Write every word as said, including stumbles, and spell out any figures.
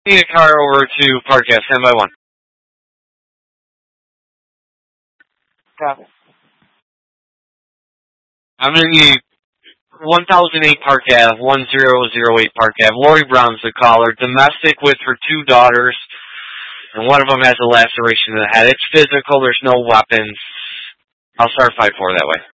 Need a car over to Park Ave, stand by one. Copy. I'm in the one thousand eight Park Ave, one zero zero eight Park Ave. Lori Brown's the caller. Domestic with her two daughters, and one of them has a laceration in the head. It's physical. There's no weapons. I'll start five four that way.